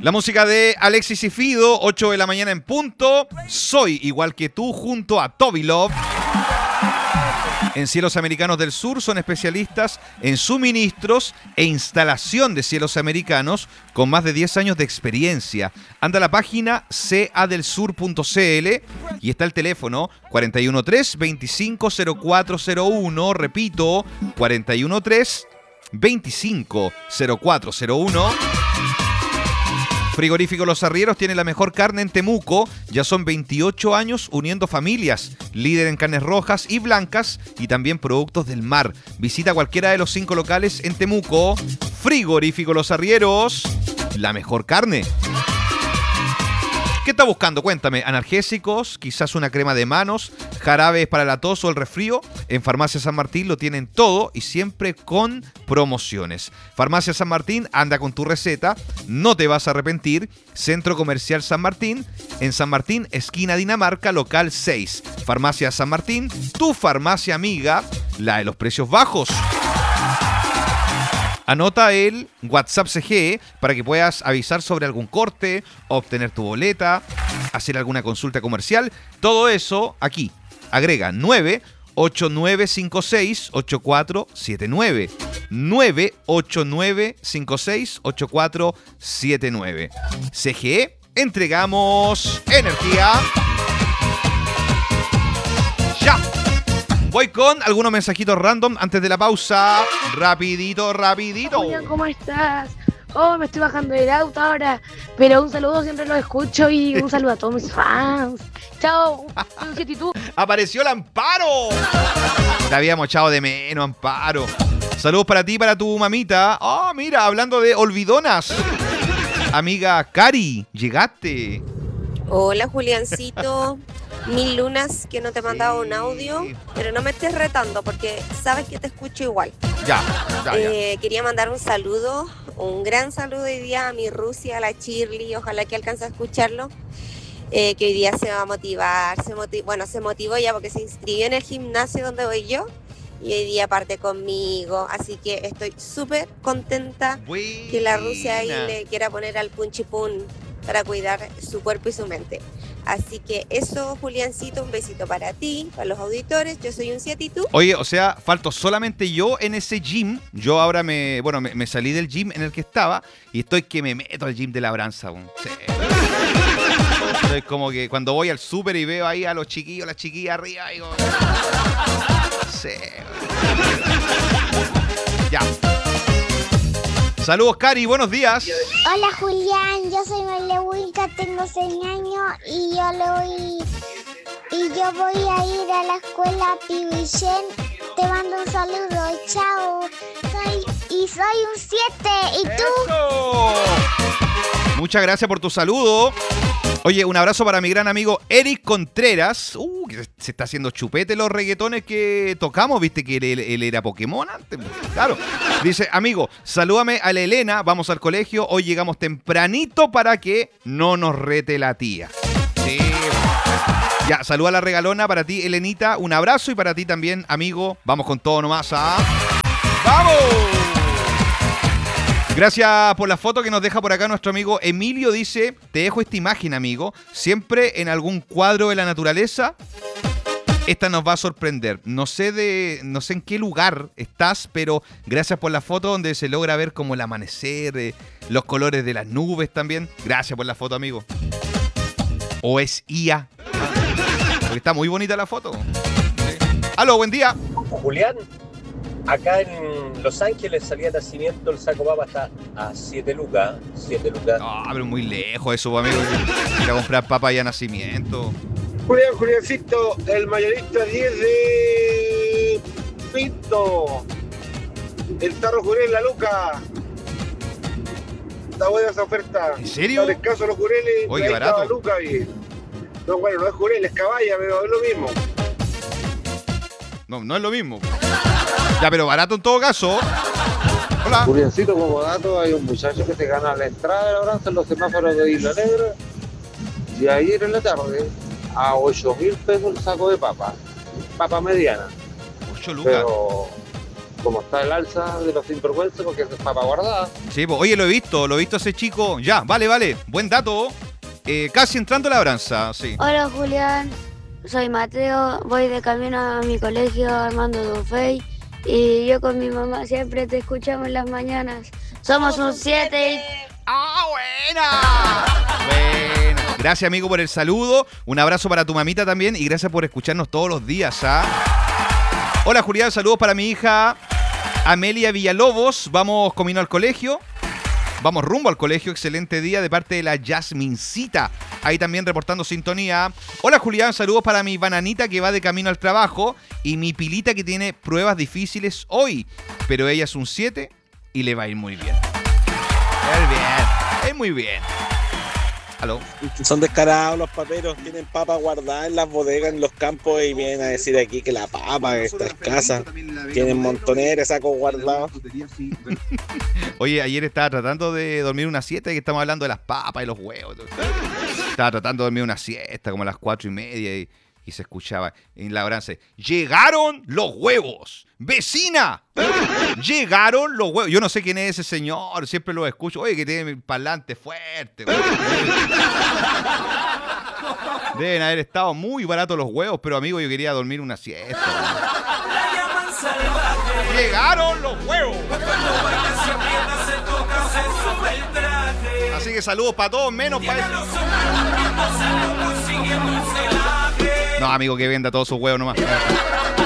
La música de Alexis y Fido, 8 de la mañana en punto. Soy igual que tú junto a Toby Love. En Cielos Americanos del Sur son especialistas en suministros e instalación de cielos americanos con más de 10 años de experiencia. Anda a la página cadelsur.cl y está el teléfono 413-250401. Repito, 413-250401. Frigorífico Los Arrieros tiene la mejor carne en Temuco. Ya son 28 años uniendo familias. Líder en carnes rojas y blancas y también productos del mar. Visita cualquiera de los 5 locales en Temuco. Frigorífico Los Arrieros, la mejor carne. ¿Qué está buscando? Cuéntame. ¿Analgésicos? ¿Quizás una crema de manos? ¿Jarabes para la tos o el resfrío? En Farmacia San Martín lo tienen todo y siempre con promociones. Farmacia San Martín, anda con tu receta, no te vas a arrepentir. Centro Comercial San Martín, en San Martín, esquina Dinamarca, local 6. Farmacia San Martín, tu farmacia amiga, la de los precios bajos. Anota el WhatsApp CGE para que puedas avisar sobre algún corte, obtener tu boleta, hacer alguna consulta comercial. Todo eso aquí. Agrega 98956-8479. 98956-8479. CGE, entregamos energía. ¡Ya! Voy con algunos mensajitos random antes de la pausa. Rapidito. Julián, ¿cómo estás? Oh, me estoy bajando del auto ahora. Pero un saludo, siempre los escucho. Y un saludo a todos mis fans. Chao. ¿Y tú? ¡Apareció el Amparo! Te habíamos echado de menos, Amparo. Saludos para ti y para tu mamita. Oh, mira, hablando de olvidonas. Amiga Cari, llegaste. Hola, Juliancito. 1000 lunas que no te he mandado un audio, pero no me estés retando porque sabes que te escucho igual. Ya. Quería mandar un saludo, un gran saludo hoy día a mi Rusia, a la Shirley, ojalá que alcance a escucharlo, que hoy día se va a motivar, se motivó ya porque se inscribió en el gimnasio donde voy yo y hoy día parte conmigo, así que estoy súper contenta que la Rusia ahí le quiera poner al punchipún para cuidar su cuerpo y su mente. Así que eso, Juliancito, un besito para ti, para los auditores. Yo soy un 7 y tú. Oye, o sea, falto solamente yo en ese gym. Yo ahora me salí del gym en el que estaba y estoy que me meto al gym de Labranza. Sí. Estoy como que cuando voy al súper y veo ahí a los chiquillos, las chiquillas arriba, digo... Sí. Ya. Saludos, Cari, buenos días. Hola, Julián, yo soy Melewilka, tengo 6 años y yo voy a ir a la escuela Pibichen. Te mando un saludo, chao. Soy un 7, ¿y tú? ¡Eso! Muchas gracias por tu saludo. Oye, un abrazo para mi gran amigo Eric Contreras. Que se está haciendo chupete los reggaetones que tocamos. ¿Viste que él era Pokémon antes? Claro. Dice, amigo, salúdame a la Elena. Vamos al colegio. Hoy llegamos tempranito para que no nos rete la tía. Sí. Ya, saluda a la regalona para ti, Elenita. Un abrazo y para ti también, amigo. Vamos con todo nomás. ¡Vamos! Gracias por la foto que nos deja por acá nuestro amigo Emilio. Dice, te dejo esta imagen, amigo. Siempre en algún cuadro de la naturaleza, esta nos va a sorprender. No sé en qué lugar estás, pero gracias por la foto donde se logra ver como el amanecer, los colores de las nubes también. Gracias por la foto, amigo. O es IA. Porque está muy bonita la foto. Sí. Aló, buen día. Julián. Acá en Los Ángeles, salida de nacimiento, el saco papa está a 7 lucas. 7 lucas. Ah, pero muy lejos eso, amigo. Ir a comprar papa ya a nacimiento. Juliancito, el mayorista 10 de Pinto. El tarro Jurel, la luca. Está buena esa oferta. ¿En serio? Está escaso los Jureles. Oye, barato. La luca, y... No, bueno, no es Jurel, es caballa, pero es lo mismo. No es lo mismo. Ya, pero barato en todo caso. Hola. Juliancito, como dato, hay un muchacho que te gana la entrada de Labranza en los semáforos de Isla Negra. Y ayer en la tarde, a 8.000 pesos el saco de papa. Papa mediana. 8 lucas. Pero como está el alza de los sinvergüenzas, porque es papa guardada. Sí, pues, oye, lo he visto ese chico. Ya, vale. Buen dato. Casi entrando a la labranza, sí. Hola Julián, soy Mateo, voy de camino a mi colegio Armando Dufey y yo con mi mamá siempre te escuchamos en las mañanas. Somos un 7 y... ¡Ah, buena! Gracias, amigo, por el saludo. Un abrazo para tu mamita también y gracias por escucharnos todos los días, ¿ah? Hola, Julián, saludos para mi hija Amelia Villalobos. Vamos camino al colegio. Vamos rumbo al colegio. Excelente día de parte de la Yasmincita. Ahí también reportando sintonía. Hola, Julián, saludos para mi bananita que va de camino al trabajo y mi pilita que tiene pruebas difíciles hoy. Pero ella es un 7 y le va a ir muy bien. Es muy bien. ¿Aló? Son descarados los paperos, tienen papa guardada en las bodegas, en los campos y vienen a decir aquí que la papa está escasa. Tienen montoneras de sacos guardados. Oye, ayer estaba tratando de dormir una siesta y estamos hablando de las papas y los huevos. Estaba tratando de dormir una siesta como a las 4:30 y se escuchaba en la labranza: ¡llegaron los huevos! ¡Vecina! ¡Llegaron los huevos! Yo no sé quién es ese señor, siempre lo escucho. Oye, que tiene el parlante fuerte. Deben haber estado muy baratos los huevos, pero amigo, yo quería dormir una siesta. ¡Llegaron los huevos! Así que saludos para todos, menos para eso. No, amigo, que venda todos sus huevos nomás.